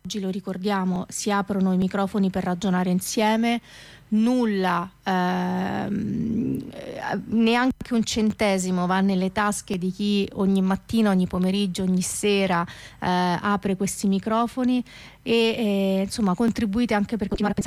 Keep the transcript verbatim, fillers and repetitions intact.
oggi, lo ricordiamo, si aprono i microfoni per ragionare insieme. Nulla, ehm, neanche un centesimo va nelle tasche di chi ogni mattina, ogni pomeriggio, ogni sera eh, apre questi microfoni e eh, insomma contribuite anche per continuare a pensare